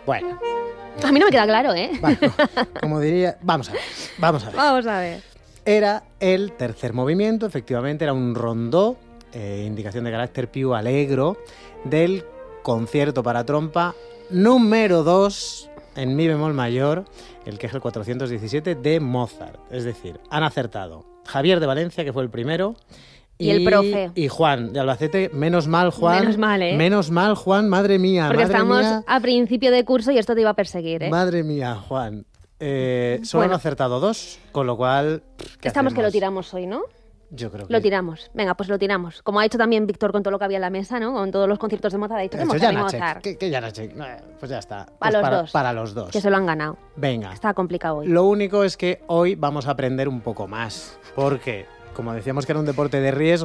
Bueno. A mí no me queda claro, ¿eh? Bueno, como diría... Vamos a ver. Vamos a ver. Era el tercer movimiento, efectivamente, era un rondó, indicación de carácter più allegro, del concierto para trompa número 2 en mi bemol mayor, el que es el 417 de Mozart. Es decir, han acertado Javier de Valencia, que fue el primero, y el profe. Y Juan de Albacete. Menos mal, Juan. Menos mal, ¿eh? Menos mal, Juan, madre mía. Porque madre estamos mía, a principio de curso y esto te iba a perseguir, ¿eh? Madre mía, Juan. Solo han acertado 2, con lo cual... Estamos que lo tiramos hoy, ¿no? Yo creo que... Lo tiramos. Venga, pues lo tiramos. Como ha hecho también Víctor con todo lo que había en la mesa, ¿no? Con todos los conciertos de Mozart. Ha dicho que Mozart. Que Janacek. Pues ya está. Para los dos. Que se lo han ganado. Venga. Está complicado hoy. Lo único es que hoy vamos a aprender un poco más. Porque, como decíamos que era un deporte de riesgo,